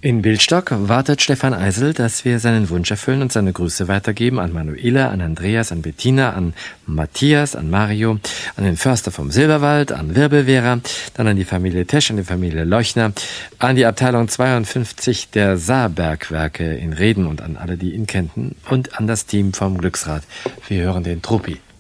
In Wildstock wartet Stefan Eisel, dass wir seinen Wunsch erfüllen und seine Grüße weitergeben an Manuela, an Andreas, an Bettina, an Matthias, an Mario, an den Förster vom Silberwald, an Wirbelwehrer, dann an die Familie Tesch, an die Familie Leuchner, an die Abteilung 52 der Saarbergwerke in Reden und an alle, die ihn kennen und an das Team vom Glücksrad. Wir hören den Truppi.